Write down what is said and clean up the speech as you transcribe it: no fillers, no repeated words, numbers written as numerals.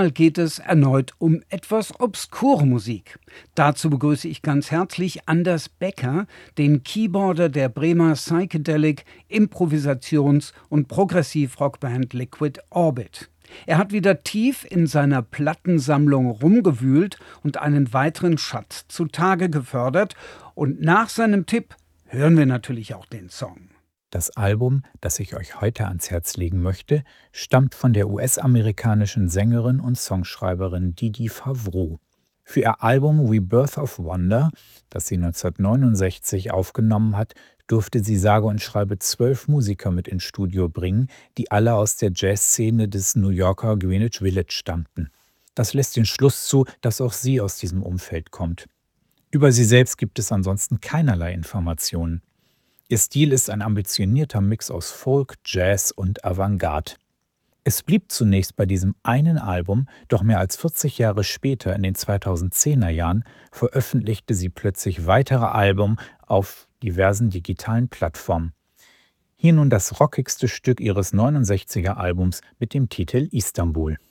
Geht es erneut um etwas obskure Musik. Dazu begrüße ich ganz herzlich Anders Becker, den Keyboarder der Bremer Psychedelic, Improvisations- und Progressiv-Rockband Liquid Orbit. Er hat wieder tief in seiner Plattensammlung rumgewühlt und einen weiteren Schatz zutage gefördert. Und nach seinem Tipp hören wir natürlich auch den Song. Das Album, das ich euch heute ans Herz legen möchte, stammt von der US-amerikanischen Sängerin und Songschreiberin Didi Favreau. Für ihr Album Rebirth of Wonder, das sie 1969 aufgenommen hat, durfte sie sage und schreibe 12 Musiker mit ins Studio bringen, die alle aus der Jazzszene des New Yorker Greenwich Village stammten. Das lässt den Schluss zu, dass auch sie aus diesem Umfeld kommt. Über sie selbst gibt es ansonsten keinerlei Informationen. Ihr Stil ist ein ambitionierter Mix aus Folk, Jazz und Avantgarde. Es blieb zunächst bei diesem einen Album, doch mehr als 40 Jahre später, in den 2010er Jahren, veröffentlichte sie plötzlich weitere Alben auf diversen digitalen Plattformen. Hier nun das rockigste Stück ihres 69er Albums mit dem Titel Istanbul.